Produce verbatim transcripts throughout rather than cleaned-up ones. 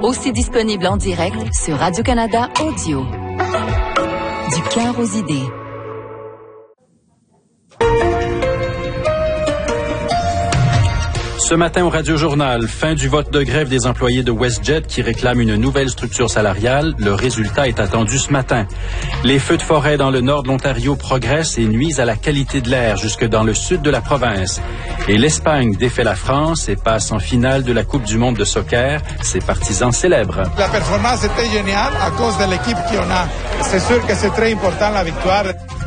Aussi disponible en direct sur Radio-Canada Audio. Du cœur aux idées. Ce matin au Radio-Journal, fin du vote de grève des employés de WestJet qui réclament une nouvelle structure salariale. Le résultat est attendu ce matin. Les feux de forêt dans le nord de l'Ontario progressent et nuisent à la qualité de l'air jusque dans le sud de la province. Et l'Espagne défait la France et passe en finale de la Coupe du monde de soccer. Ses partisans célèbrent. La performance était géniale à cause de l'équipe qu'on a. C'est sûr que c'est très important la victoire.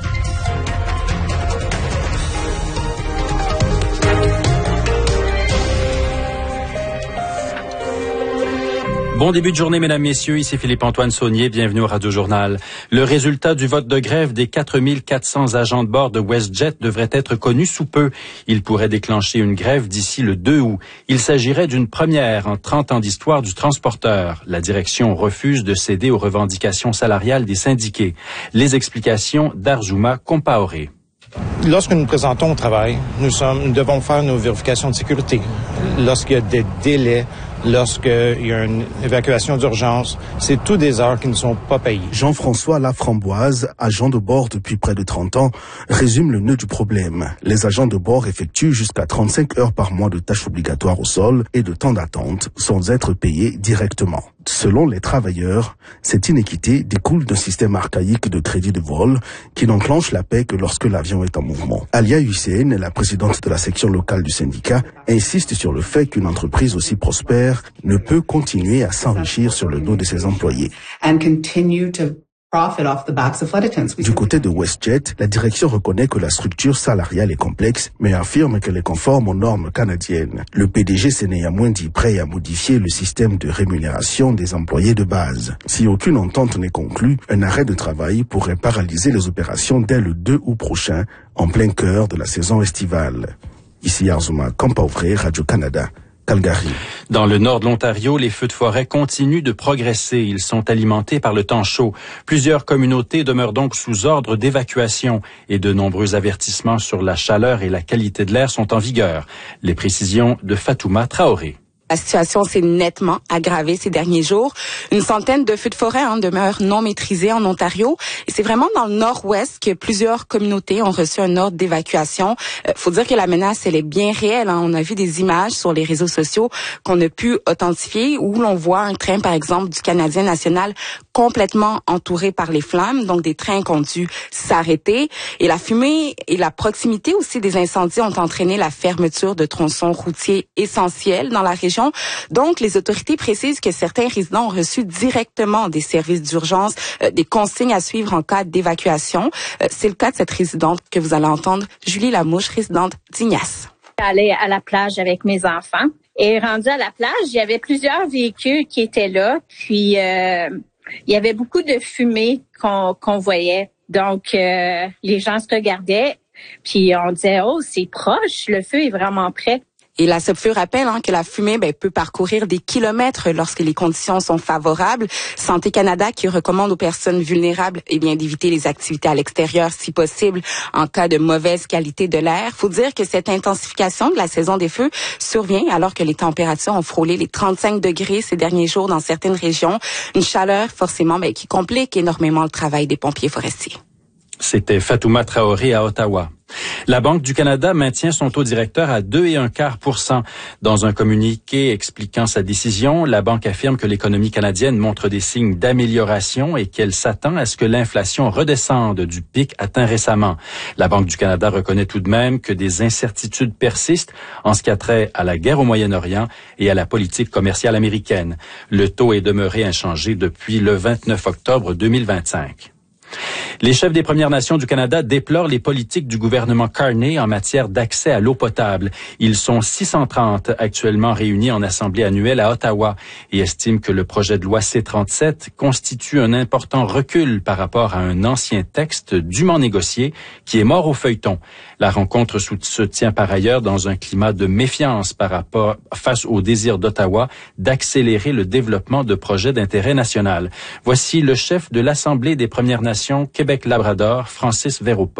Bon début de journée, mesdames, messieurs. Ici Philippe-Antoine Saunier. Bienvenue au Radio-Journal. Le résultat du vote de grève des quatre mille quatre cents agents de bord de WestJet devrait être connu sous peu. Il pourrait déclencher une grève d'ici le deux août. Il s'agirait d'une première en trente ans d'histoire du transporteur. La direction refuse de céder aux revendications salariales des syndiqués. Les explications d'Arjuma Compaoré. Lorsque nous nous présentons au travail, nous, sommes, nous devons faire nos vérifications de sécurité. Lorsqu'il y a des délais, lorsqu'il y a une évacuation d'urgence, c'est tous des heures qui ne sont pas payées. Jean-François Laframboise, agent de bord depuis près de trente ans, résume le nœud du problème. Les agents de bord effectuent jusqu'à trente-cinq heures par mois de tâches obligatoires au sol et de temps d'attente sans être payés directement. Selon les travailleurs, cette inéquité découle d'un système archaïque de crédit de vol qui n'enclenche la paie que lorsque l'avion est en mouvement. Alia Hussein, la présidente de la section locale du syndicat, insiste sur le fait qu'une entreprise aussi prospère ne peut continuer à s'enrichir sur le dos de ses employés. And continue to profit off the backs of flight attendants. Du côté de WestJet, la direction reconnaît que la structure salariale est complexe, mais affirme qu'elle est conforme aux normes canadiennes. Le P D G s'est néanmoins dit prêt à modifier le système de rémunération des employés de base. Si aucune entente n'est conclue, un arrêt de travail pourrait paralyser les opérations dès le deux août prochain, en plein cœur de la saison estivale. Ici Arzuma Compaoré, Radio-Canada. Calgary. Dans le nord de l'Ontario, les feux de forêt continuent de progresser. Ils sont alimentés par le temps chaud. Plusieurs communautés demeurent donc sous ordre d'évacuation et de nombreux avertissements sur la chaleur et la qualité de l'air sont en vigueur. Les précisions de Fatouma Traoré. La situation s'est nettement aggravée ces derniers jours. Une centaine de feux de forêt hein, demeurent non maîtrisés en Ontario. Et c'est vraiment dans le nord-ouest que plusieurs communautés ont reçu un ordre d'évacuation. Euh, faut dire que la menace, elle est bien réelle. Hein. On a vu des images sur les réseaux sociaux qu'on a pu authentifier où l'on voit un train, par exemple, du Canadien national complètement entouré par les flammes. Donc, des trains qui ont dû s'arrêter. Et la fumée et la proximité aussi des incendies ont entraîné la fermeture de tronçons routiers essentiels dans la région. Donc, les autorités précisent que certains résidents ont reçu directement des services d'urgence, euh, des consignes à suivre en cas d'évacuation. Euh, c'est le cas de cette résidente que vous allez entendre, Julie Lamouche, résidente d'Ignace. J'allais à la plage avec mes enfants et rendue à la plage, il y avait plusieurs véhicules qui étaient là. Puis, euh, il y avait beaucoup de fumée qu'on, qu'on voyait. Donc, euh, les gens se regardaient, puis on disait « Oh, c'est proche, le feu est vraiment près ». Et la SOPFEU rappelle hein, que la fumée ben, peut parcourir des kilomètres lorsque les conditions sont favorables. Santé Canada qui recommande aux personnes vulnérables eh bien d'éviter les activités à l'extérieur si possible en cas de mauvaise qualité de l'air. Faut dire que cette intensification de la saison des feux survient alors que les températures ont frôlé les trente-cinq degrés ces derniers jours dans certaines régions. Une chaleur forcément ben, qui complique énormément le travail des pompiers forestiers. C'était Fatouma Traoré à Ottawa. La Banque du Canada maintient son taux directeur à deux virgule un quart pour cent. Dans un communiqué expliquant sa décision, la Banque affirme que l'économie canadienne montre des signes d'amélioration et qu'elle s'attend à ce que l'inflation redescende du pic atteint récemment. La Banque du Canada reconnaît tout de même que des incertitudes persistent en ce qui a trait à la guerre au Moyen-Orient et à la politique commerciale américaine. Le taux est demeuré inchangé depuis le vingt-neuf octobre deux mille vingt-cinq. Les chefs des Premières Nations du Canada déplorent les politiques du gouvernement Carney en matière d'accès à l'eau potable. Ils sont six cent trente actuellement réunis en assemblée annuelle à Ottawa et estiment que le projet de loi C trente-sept constitue un important recul par rapport à un ancien texte dûment négocié qui est mort au feuilleton. La rencontre se tient par ailleurs dans un climat de méfiance par rapport face au désir d'Ottawa d'accélérer le développement de projets d'intérêt national. Voici le chef de l'Assemblée des Premières Nations Québec-Labrador, Francis Véropol.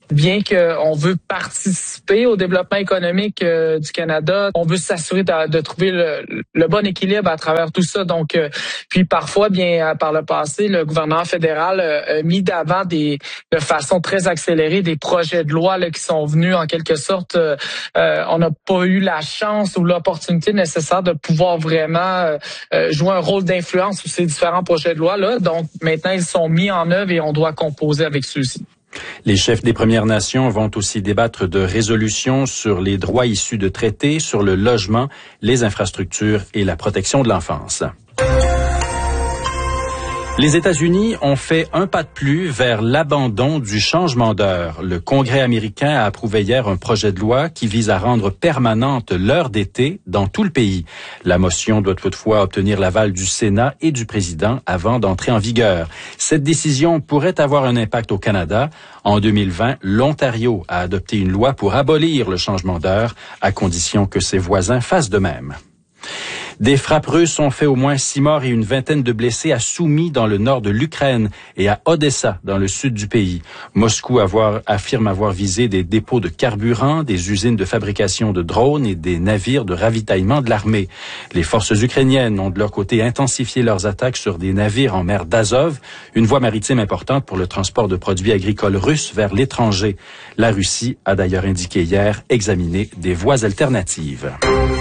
Bien qu'on veut participer au développement économique euh, du Canada, on veut s'assurer de, de trouver le, le bon équilibre à travers tout ça. Donc, euh, puis parfois, bien par le passé, le gouvernement fédéral euh, a mis d'avant des, de façon très accélérée des projets de loi là, qui sont venus en quelque sorte. Euh, euh, on n'a pas eu la chance ou l'opportunité nécessaire de pouvoir vraiment euh, jouer un rôle d'influence sur ces différents projets de loi là. Donc, maintenant, ils sont mis en œuvre et on doit composer avec ceux-ci. Les chefs des Premières Nations vont aussi débattre de résolutions sur les droits issus de traités, sur le logement, les infrastructures et la protection de l'enfance. Les États-Unis ont fait un pas de plus vers l'abandon du changement d'heure. Le Congrès américain a approuvé hier un projet de loi qui vise à rendre permanente l'heure d'été dans tout le pays. La motion doit toutefois obtenir l'aval du Sénat et du président avant d'entrer en vigueur. Cette décision pourrait avoir un impact au Canada. En deux mille vingt, l'Ontario a adopté une loi pour abolir le changement d'heure, à condition que ses voisins fassent de même. Des frappes russes ont fait au moins six morts et une vingtaine de blessés à Soumy dans le nord de l'Ukraine et à Odessa dans le sud du pays. Moscou avoir, affirme avoir visé des dépôts de carburant, des usines de fabrication de drones et des navires de ravitaillement de l'armée. Les forces ukrainiennes ont de leur côté intensifié leurs attaques sur des navires en mer d'Azov, une voie maritime importante pour le transport de produits agricoles russes vers l'étranger. La Russie a d'ailleurs indiqué hier examiner des voies alternatives.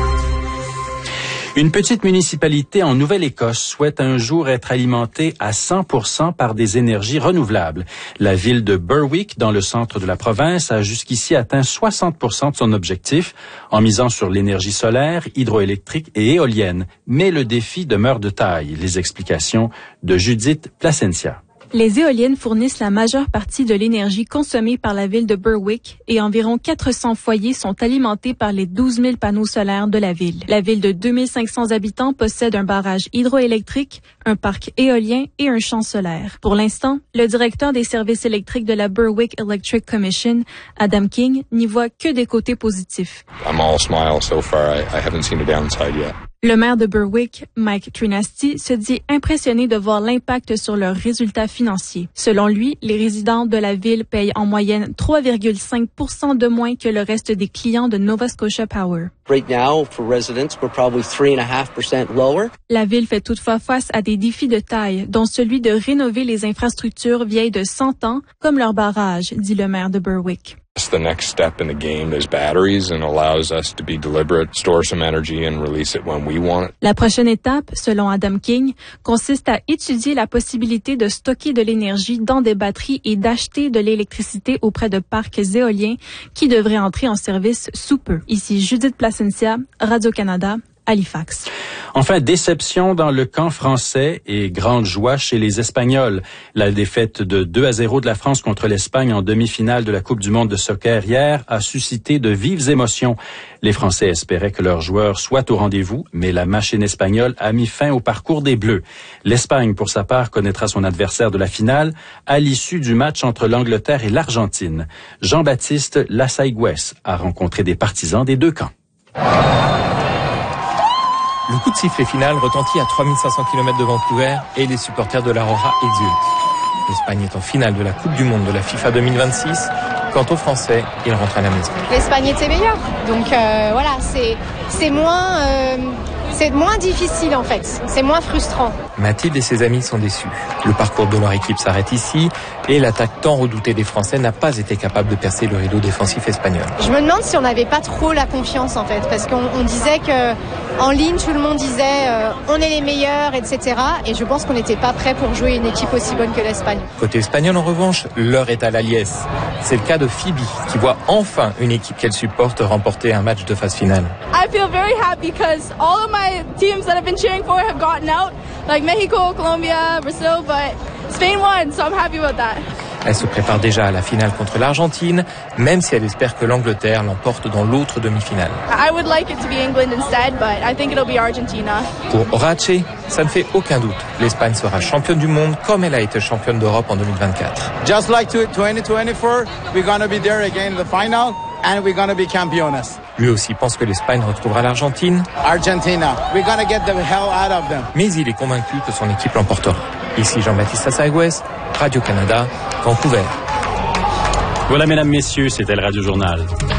Une petite municipalité en Nouvelle-Écosse souhaite un jour être alimentée à cent pour cent par des énergies renouvelables. La ville de Berwick, dans le centre de la province, a jusqu'ici atteint soixante pour cent de son objectif en misant sur l'énergie solaire, hydroélectrique et éolienne. Mais le défi demeure de taille. Les explications de Judith Placencia. Les éoliennes fournissent la majeure partie de l'énergie consommée par la ville de Berwick et environ quatre cents foyers sont alimentés par les douze mille panneaux solaires de la ville. La ville de deux mille cinq cents habitants possède un barrage hydroélectrique, un parc éolien et un champ solaire. Pour l'instant, le directeur des services électriques de la Berwick Electric Commission, Adam King, n'y voit que des côtés positifs. I'm all smile so far. I, I haven't seen a downside yet. Le maire de Berwick, Mike Trinasty, se dit impressionné de voir l'impact sur leurs résultats financiers. Selon lui, les résidents de la ville payent en moyenne trois virgule cinq pour cent de moins que le reste des clients de Nova Scotia Power. Right now, for residents, we're probably three point five percent lower. La ville fait toutefois face à des défis de taille, dont celui de rénover les infrastructures vieilles de cent ans, comme leur barrage, dit le maire de Berwick. The next step in the game is batteries and allows us to be deliberate, store some energy and release it when we want it. La prochaine étape, selon Adam King, consiste à étudier la possibilité de stocker de l'énergie dans des batteries et d'acheter de l'électricité auprès de parcs éoliens qui devraient entrer en service sous peu. Ici Judith Placencia, Radio-Canada, Halifax. Enfin, déception dans le camp français et grande joie chez les Espagnols. La défaite de deux à zéro de la France contre l'Espagne en demi-finale de la Coupe du monde de soccer hier a suscité de vives émotions. Les Français espéraient que leurs joueurs soient au rendez-vous, mais la machine espagnole a mis fin au parcours des Bleus. L'Espagne, pour sa part, connaîtra son adversaire de la finale à l'issue du match entre l'Angleterre et l'Argentine. Jean-Baptiste Lassaigües a rencontré des partisans des deux camps. Le coup de sifflet final retentit à trois mille cinq cents kilomètres de Vancouver et les supporters de l'Aurora exultent. L'Espagne est en finale de la Coupe du monde de la FIFA deux mille vingt-six. Quant aux Français, ils rentrent à la maison. L'Espagne était meilleure, donc euh, voilà, c'est c'est moins euh, c'est moins difficile en fait, c'est moins frustrant. Mathilde et ses amis sont déçus. Le parcours de leur équipe s'arrête ici et l'attaque tant redoutée des Français n'a pas été capable de percer le rideau défensif espagnol. Je me demande si on n'avait pas trop la confiance en fait, parce qu'on on disait que en ligne tout le monde disait euh, on est les meilleurs, et cetera. Et je pense qu'on n'était pas prêt pour jouer une équipe aussi bonne que l'Espagne. Côté espagnol en revanche, l'heure est à la liesse. C'est le cas de Phoebe qui voit enfin une équipe qu'elle supporte remporter un match de phase finale. I feel very happy because all of my teams that I've been cheering for have gotten out, like Mexico, Colombia, Brazil, but Spain won, so I'm happy about that. Elle se prépare déjà à la finale contre l'Argentine, même si elle espère que l'Angleterre l'emporte dans l'autre demi-finale. I would like it to be England instead, but I think it'll be Argentina. Pour Horace, ça ne fait aucun doute. L'Espagne sera championne du monde comme elle a été championne d'Europe en deux mille vingt-quatre. Just like twenty twenty-four, we're going to be there again in the final and we're going to be campeones. Lui aussi pense que l'Espagne retrouvera l'Argentine. Argentina, we're going to get the hell out of them. Mais il est convaincu que son équipe l'emportera. Ici Jean-Baptiste Lassaigües, Radio-Canada, Vancouver. Voilà, mesdames, messieurs, c'était le Radio Journal.